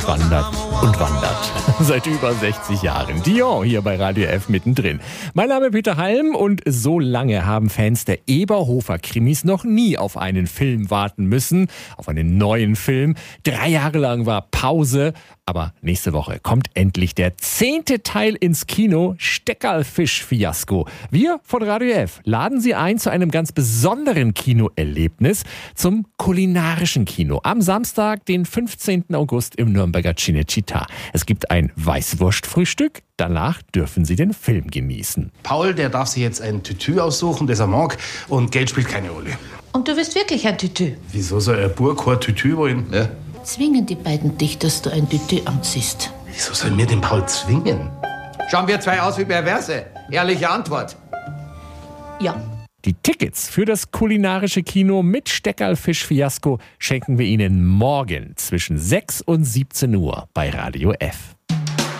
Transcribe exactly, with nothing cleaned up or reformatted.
wandert und wandert. Seit über sechzig Jahren. Dion hier bei Radio F mittendrin. Mein Name ist Peter Halm und so lange haben Fans der Eberhofer-Krimis noch nie auf einen Film warten müssen. Auf einen neuen Film. Drei Jahre lang war Pause. Aber nächste Woche kommt endlich der zehnte Teil ins Kino. Steckerlfisch-Fiasko. Wir von Radio F laden Sie ein zu einem ganz besonderen Kinoerlebnis. Zum kulinarischen Kino. Am Samstag, den fünfzehnten August im Nürnberger Cinecittà. Es gibt ein Weißwurstfrühstück. Danach dürfen Sie den Film genießen. Paul, der darf sich jetzt ein Tütü aussuchen, das er mag. Und Geld spielt keine Rolle. Und du willst wirklich ein Tütü? Wieso soll ein Bub kein Tütü wollen? Ja. Zwingen die beiden dich, dass du ein Tütü anziehst? Wieso soll mir den Paul zwingen? Schauen wir zwei aus wie Perverse. Ehrliche Antwort. Ja. Die Tickets für das kulinarische Kino mit Steckerlfisch-Fiasko schenken wir Ihnen morgen zwischen sechs und siebzehn Uhr bei Radio F.